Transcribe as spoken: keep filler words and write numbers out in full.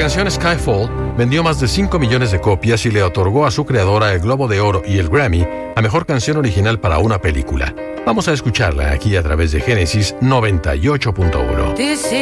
canción Skyfall vendió más de cinco millones de copias y le otorgó a su creadora el Globo de Oro y el Grammy a Mejor Canción Original para una película. Vamos a escucharla aquí a través de Génesis noventa y ocho punto uno.